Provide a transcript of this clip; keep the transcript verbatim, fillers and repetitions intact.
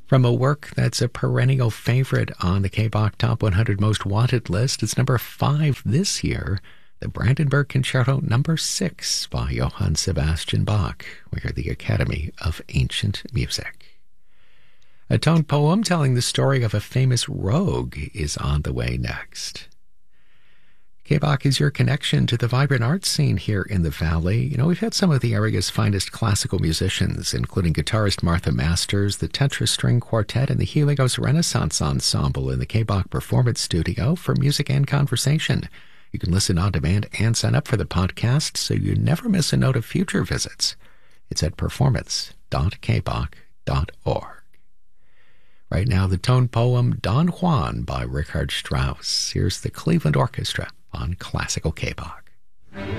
From a work that's a perennial favorite on the K-Bach Top one hundred Most Wanted list, it's number five this year, the Brandenburg Concerto number six by Johann Sebastian Bach. We are the Academy of Ancient Music. A tone poem telling the story of a famous rogue is on the way next. K-Bach is your connection to the vibrant art scene here in the Valley. You know, we've had some of the area's finest classical musicians, including guitarist Martha Masters, the Tetra String Quartet, and the Helios Renaissance Ensemble in the K-Bach Performance Studio for music and conversation. You can listen on demand and sign up for the podcast so you never miss a note of future visits. It's at performance dot k bach dot org. Right now, the tone poem Don Juan by Richard Strauss. Here's the Cleveland Orchestra on Classical K-Bach.